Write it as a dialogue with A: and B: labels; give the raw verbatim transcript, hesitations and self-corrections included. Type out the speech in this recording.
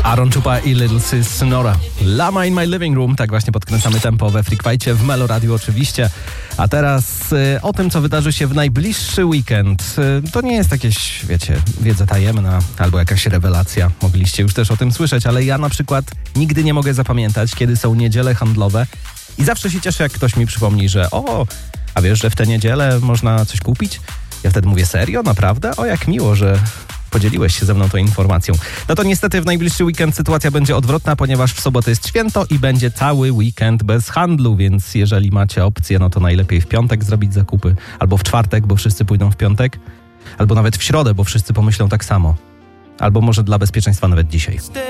A: Aaron Chupa i Little Sis Sonora. Lama in my living room. Tak właśnie podkręcamy tempo we Freak Fajcie w Melo Radio oczywiście. A teraz y, o tym, co wydarzy się w najbliższy weekend. Y, to nie jest jakieś, wiecie, wiedza tajemna albo jakaś rewelacja. Mogliście już też o tym słyszeć, ale ja na przykład nigdy nie mogę zapamiętać, kiedy są niedziele handlowe i zawsze się cieszę, jak ktoś mi przypomni, że o, a wiesz, że w tę niedzielę można coś kupić? Ja wtedy mówię, serio? Naprawdę? O, jak miło, że podzieliłeś się ze mną tą informacją. No to niestety w najbliższy weekend sytuacja będzie odwrotna, ponieważ w sobotę jest święto i będzie cały weekend bez handlu, więc jeżeli macie opcję, no to najlepiej w piątek zrobić zakupy, albo w czwartek, bo wszyscy pójdą w piątek, albo nawet w środę, bo wszyscy pomyślą tak samo. Albo może dla bezpieczeństwa nawet dzisiaj.